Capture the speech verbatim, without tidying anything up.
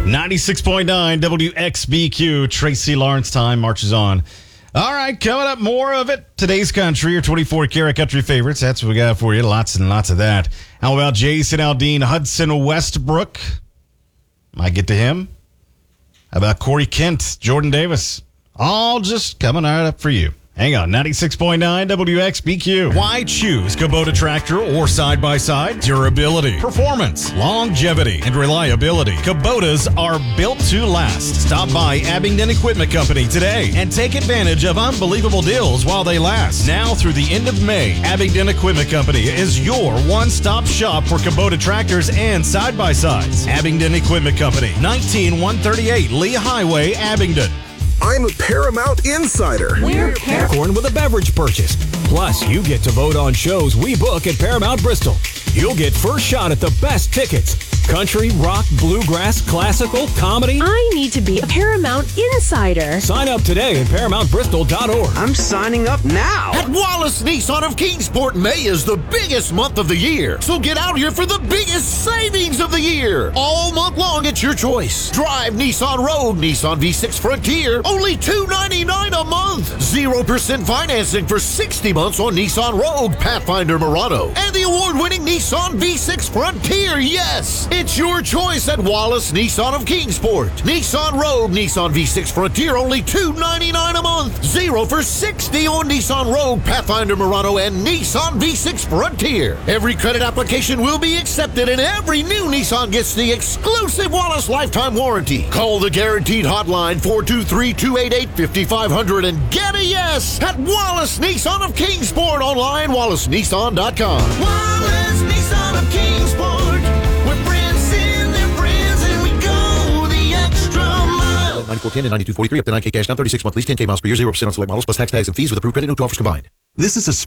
ninety-six point nine W X B Q. Tracy Lawrence time marches on. All right, coming up, more of it. Today's country, your twenty-four karat country favorites. That's what we got for you. Lots and lots of that. How about Jason Aldean, Hudson Westbrook? Might get to him. How about Corey Kent, Jordan Davis? All just coming right up for you. Hang on, ninety-six point nine W X B Q. Why choose Kubota tractor or side-by-side? Durability, performance, longevity, and reliability. Kubotas are built to last. Stop by Abingdon Equipment Company today and take advantage of unbelievable deals while they last. Now through the end of May, Abingdon Equipment Company is your one-stop shop for Kubota tractors and side-by-sides. Abingdon Equipment Company, nineteen one thirty-eight Lee Highway, Abingdon. I'm a Paramount Insider. We're Paracorn with a beverage purchase. Plus, you get to vote on shows we book at Paramount Bristol. You'll get first shot at the best tickets. Country, rock, bluegrass, classical, comedy. I need to be a Paramount Insider. Sign up today at paramount bristol dot org. I'm signing up now. At Wallace Nissan of Kingsport, May is the biggest month of the year. So get out here for the biggest savings of the year. All month long, it's your choice. Drive Nissan Rogue, Nissan V six Frontier, only two ninety-nine a month. zero percent financing for sixty months on Nissan Rogue, Pathfinder Murano, and the award-winning Nissan V six Frontier. Yes, it's your choice at Wallace Nissan of Kingsport. Nissan Rogue, Nissan V six Frontier, only two ninety-nine a month. Zero for sixty on Nissan Rogue, Pathfinder Murano, and Nissan V six Frontier. Every credit application will be accepted, and every new Nissan gets the exclusive Wallace lifetime warranty. Call the guaranteed hotline four two three, two eight eight, five five zero zero and get a yes at Wallace Nissan of Kingsport. Online, wallace nissan dot com. Wallace Nissan of Kingsport. We're friends in their friends, and we go the extra mile. ninety-four ten and ninety-two forty-three up to nine K cash down, thirty-six month lease, ten K miles per year, zero percent on select models plus tax, tags, and fees with approved credit. No two offers combined. This is a